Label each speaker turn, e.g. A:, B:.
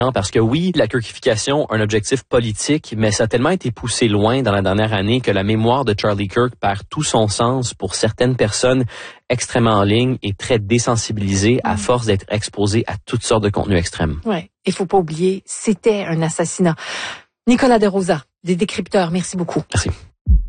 A: Parce que oui, la kirkification a un objectif politique, mais ça a tellement été poussé loin dans la dernière année que la mémoire de Charlie Kirk perd tout son sens pour certaines personnes extrêmement en ligne et très désensibilisées à force d'être exposées à toutes sortes de contenus extrêmes.
B: Ouais, il faut pas oublier, c'était un assassinat. Nicolas De Rosa, des décrypteurs, merci beaucoup.
A: Merci.